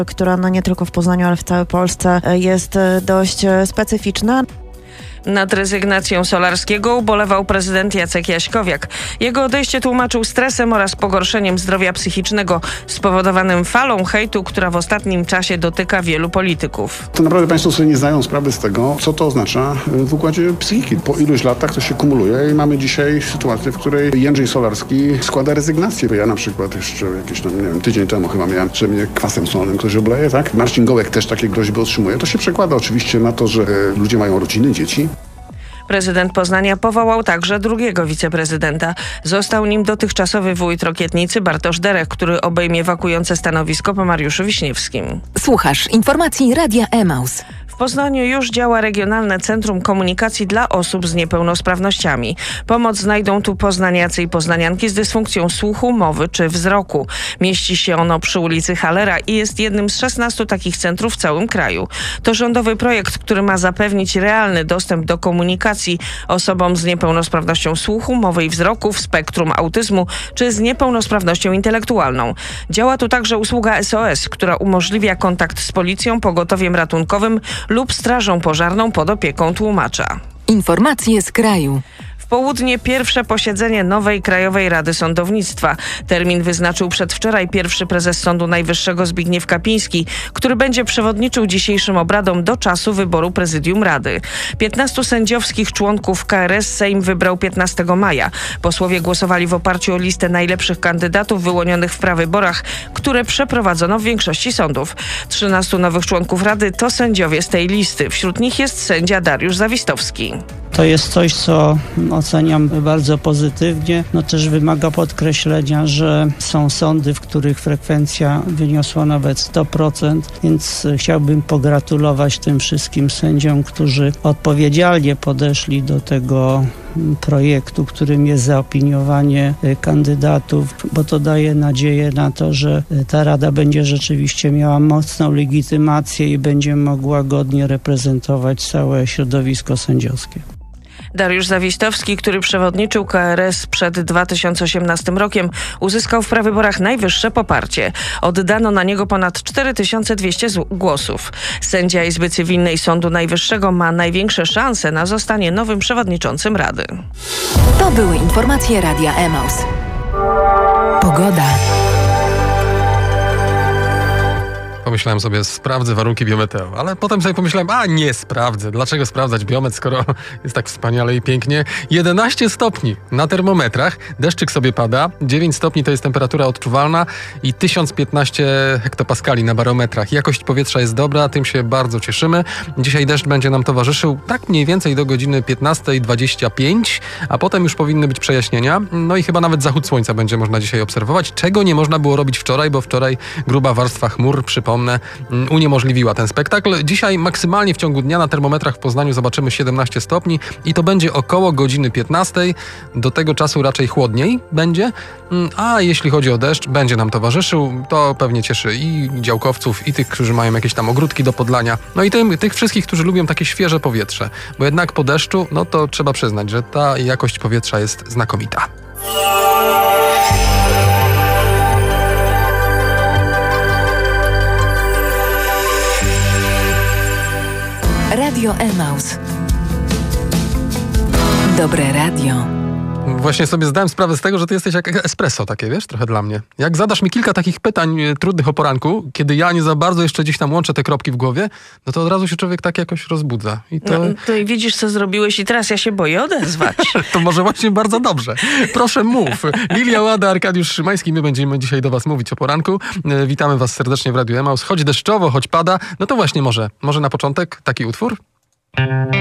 która nie tylko w Poznaniu, ale w całej Polsce jest dość specyficzna. Nad rezygnacją Solarskiego ubolewał prezydent Jacek Jaśkowiak. Jego odejście tłumaczył stresem oraz pogorszeniem zdrowia psychicznego spowodowanym falą hejtu, która w ostatnim czasie dotyka wielu polityków. To naprawdę państwo sobie nie zdają sprawy z tego, co to oznacza w układzie psychiki. Po iluś latach to się kumuluje i mamy dzisiaj sytuację, w której Jędrzej Solarski składa rezygnację. Ja na przykład jeszcze jakiś tam, nie wiem, tydzień temu chyba miałem, że mnie kwasem słonnym ktoś obleje, tak? Marcin Gołek też takie groźby otrzymuje. To się przekłada oczywiście na to, że ludzie mają rodziny, dzieci. Prezydent Poznania powołał także drugiego wiceprezydenta. Został nim dotychczasowy wójt Rokietnicy Bartosz Derek, który obejmie wakujące stanowisko po Mariuszu Wiśniewskim. Słuchasz informacji Radia Emaus. W Poznaniu już działa Regionalne Centrum Komunikacji dla osób z niepełnosprawnościami. Pomoc znajdą tu poznaniacy i poznanianki z dysfunkcją słuchu, mowy czy wzroku. Mieści się ono przy ulicy Hallera i jest jednym z 16 takich centrów w całym kraju. To rządowy projekt, który ma zapewnić realny dostęp do komunikacji osobom z niepełnosprawnością słuchu, mowy i wzroku, w spektrum autyzmu czy z niepełnosprawnością intelektualną. Działa tu także usługa SOS, która umożliwia kontakt z policją, pogotowiem ratunkowym lub strażą pożarną pod opieką tłumacza. Informacje z kraju. W południe pierwsze posiedzenie nowej Krajowej Rady Sądownictwa. Termin wyznaczył przedwczoraj pierwszy prezes Sądu Najwyższego Zbigniew Kapiński, który będzie przewodniczył dzisiejszym obradom do czasu wyboru prezydium Rady. 15 sędziowskich członków KRS Sejm wybrał 15 maja. Posłowie głosowali w oparciu o listę najlepszych kandydatów wyłonionych w prawyborach, które przeprowadzono w większości sądów. 13 nowych członków Rady to sędziowie z tej listy. Wśród nich jest sędzia Dariusz Zawistowski. To jest coś, co oceniam bardzo pozytywnie. Też wymaga podkreślenia, że są sądy, w których frekwencja wyniosła nawet 100%, więc chciałbym pogratulować tym wszystkim sędziom, którzy odpowiedzialnie podeszli do tego projektu, którym jest zaopiniowanie kandydatów, bo to daje nadzieję na to, że ta Rada będzie rzeczywiście miała mocną legitymację i będzie mogła godnie reprezentować całe środowisko sędziowskie. Dariusz Zawistowski, który przewodniczył KRS przed 2018 rokiem, uzyskał w prawyborach najwyższe poparcie. Oddano na niego ponad 4200 głosów. Sędzia Izby Cywilnej Sądu Najwyższego ma największe szanse na zostanie nowym przewodniczącym Rady. To były informacje Radia Emaus. Pogoda. Pomyślałem sobie, sprawdzę warunki biometeo, ale potem sobie pomyślałem, nie sprawdzę. Dlaczego sprawdzać biometr, skoro jest tak wspaniale i pięknie? 11 stopni na termometrach, deszczyk sobie pada, 9 stopni to jest temperatura odczuwalna i 1015 hektopaskali na barometrach. Jakość powietrza jest dobra, tym się bardzo cieszymy. Dzisiaj deszcz będzie nam towarzyszył tak mniej więcej do godziny 15:25, a potem już powinny być przejaśnienia. No i chyba nawet zachód słońca będzie można dzisiaj obserwować, czego nie można było robić wczoraj, bo wczoraj gruba warstwa chmur, przypomnę, uniemożliwiła ten spektakl. Dzisiaj maksymalnie w ciągu dnia na termometrach w Poznaniu zobaczymy 17 stopni i to będzie około godziny 15. Do tego czasu raczej chłodniej będzie, a jeśli chodzi o deszcz, będzie nam towarzyszył. To pewnie cieszy i działkowców, i tych, którzy mają jakieś tam ogródki do podlania, no i tych wszystkich, którzy lubią takie świeże powietrze, bo jednak po deszczu, to trzeba przyznać, że ta jakość powietrza jest znakomita. Radio Emaus. Dobre radio. Właśnie sobie zdałem sprawę z tego, że ty jesteś jak espresso takie, wiesz, trochę dla mnie. Jak zadasz mi kilka takich pytań trudnych o poranku, kiedy ja nie za bardzo jeszcze gdzieś tam łączę te kropki w głowie, to od razu się człowiek tak jakoś rozbudza. To i widzisz, co zrobiłeś i teraz ja się boję odezwać. To może właśnie bardzo dobrze. Proszę mów. Lilia Łada, Arkadiusz Szymański, my będziemy dzisiaj do was mówić o poranku. Witamy was serdecznie w Radiu Emaus. Choć deszczowo, choć pada, to właśnie może na początek taki utwór?